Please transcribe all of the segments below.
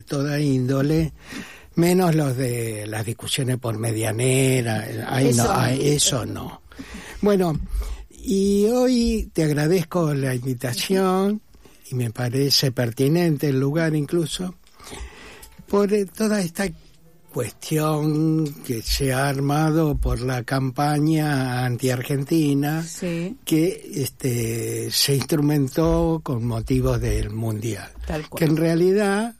toda índole, menos los de las discusiones por medianera, eso no. Bueno, y hoy te agradezco la invitación, y me parece pertinente el lugar incluso, por toda esta cuestión que se ha armado por la campaña anti-argentina, sí, que se instrumentó con motivos del Mundial. Tal cual. Que en realidad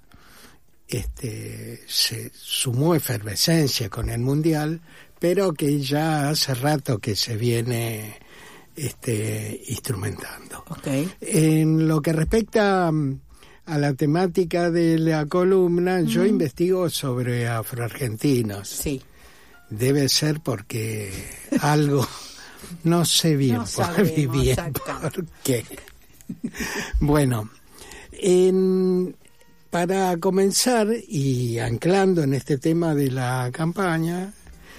se sumó efervescencia con el Mundial, pero que ya hace rato que se viene instrumentando. Okay. En lo que respecta a la temática de la columna, yo investigo sobre afroargentinos. Sí. Debe ser porque algo, no sé bien por qué. Bueno, para comenzar y anclando en este tema de la campaña,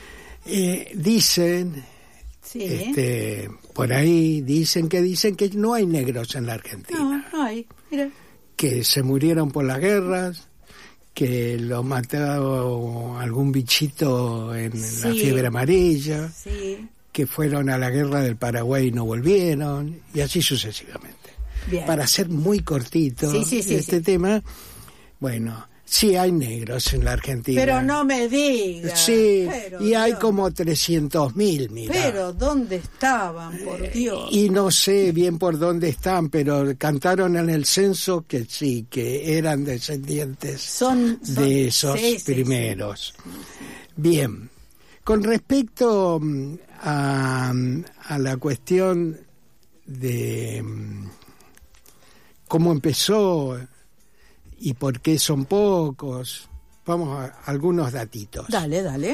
dicen, sí, por ahí dicen que no hay negros en la Argentina. No hay, mira. Que se murieron por las guerras, que lo mató algún bichito en la fiebre amarilla, sí, que fueron a la guerra del Paraguay y no volvieron, y así sucesivamente. Bien. Para ser muy cortito tema, bueno, sí hay negros en la Argentina. Pero no me digas. Sí, pero y hay Dios, como 300.000, mirá. Pero ¿dónde estaban, por Dios? Y no sé bien por dónde están, pero cantaron en el censo que sí, que eran descendientes de esos primeros. Sí. Bien, con respecto a la cuestión de cómo empezó y por qué son pocos, vamos a algunos datitos. Dale.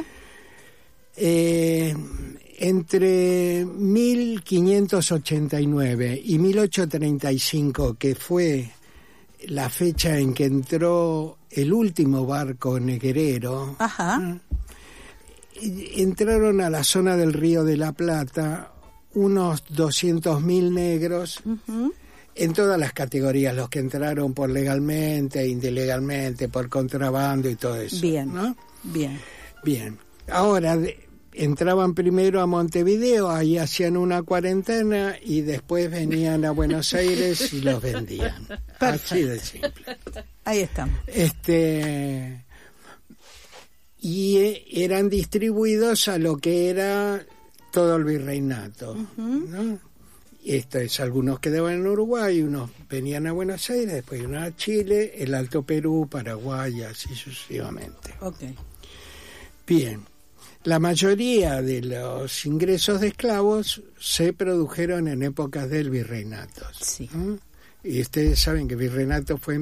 Entre 1589 y 1835, que fue la fecha en que entró el último barco negrero, Ajá. entraron a la zona del Río de la Plata unos 200.000 negros, en todas las categorías, los que entraron por legalmente, ilegalmente, por contrabando y todo eso. Bien, ¿no? Bien. Ahora, entraban primero a Montevideo, ahí hacían una cuarentena y después venían a Buenos Aires y los vendían. Perfecto. Así de simple. Ahí estamos. Y eran distribuidos a lo que era todo el virreinato, ¿no? Esto es, algunos quedaban en Uruguay, unos venían a Buenos Aires, después unos a Chile, el Alto Perú, Paraguay, así sucesivamente. Okay. Bien, la mayoría de los ingresos de esclavos se produjeron en épocas del virreinato. Sí. Y ustedes saben que el virreinato fue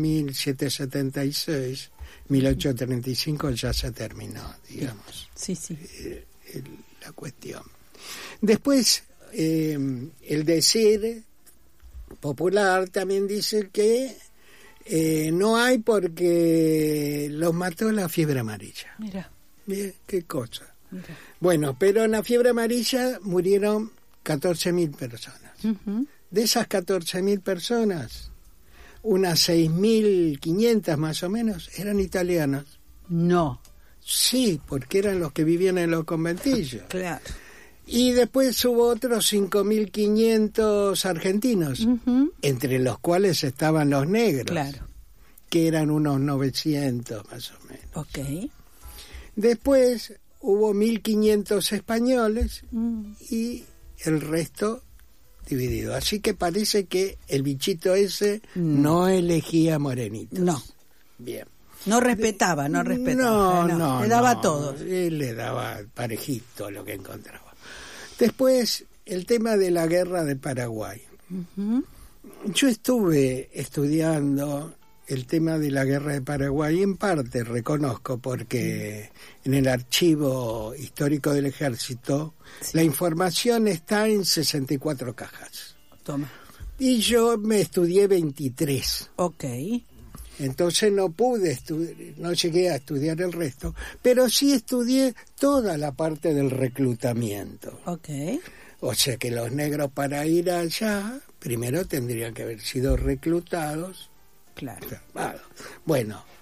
1776, 1835 ya se terminó, digamos. Sí. La cuestión. Después, el decir popular también dice que no hay porque los mató la fiebre amarilla. Mira. Bien, qué cosa. Mira. Bueno, pero en la fiebre amarilla murieron 14.000 personas. De esas 14.000 personas, unas 6.500 más o menos eran italianos. No. Sí, porque eran los que vivían en los conventillos. Claro. Y después hubo otros 5.500 argentinos, entre los cuales estaban los negros, Claro. que eran unos 900 más o menos. Ok. Después hubo 1.500 españoles y el resto dividido. Así que parece que el bichito ese no elegía morenitos. No. Bien. No respetaba. No. Le daba a todos. Él le daba parejito lo que encontraba. Después, el tema de la guerra de Paraguay. Yo estuve estudiando el tema de la guerra de Paraguay, en parte reconozco, porque en el archivo histórico del ejército la información está en 64 cajas. Toma. Y yo me estudié 23. Ok. Entonces no llegué a estudiar el resto, pero sí estudié toda la parte del reclutamiento. Ok. O sea que los negros para ir allá, primero tendrían que haber sido reclutados. Claro. Bueno,